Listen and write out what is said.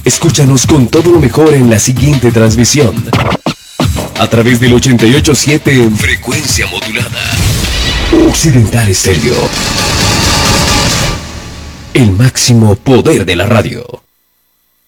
Escúchanos con todo lo mejor en la siguiente transmisión. A través del 88.7 en frecuencia modulada. Occidental Estéreo. El máximo poder de la radio.